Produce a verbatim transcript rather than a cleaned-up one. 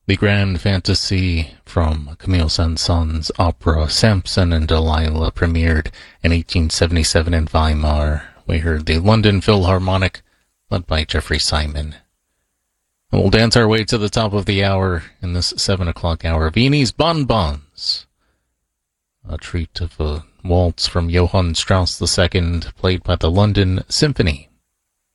The grand fantasy from Camille Saint-Saëns' opera Samson and Delilah premiered in eighteen seventy-seven in Weimar. We heard the London Philharmonic, led by Jeffrey Simon. And we'll dance our way to the top of the hour in this seven o'clock hour. Viennese Bonbons, a treat of a waltz from Johann Strauss the Second, played by the London Symphony.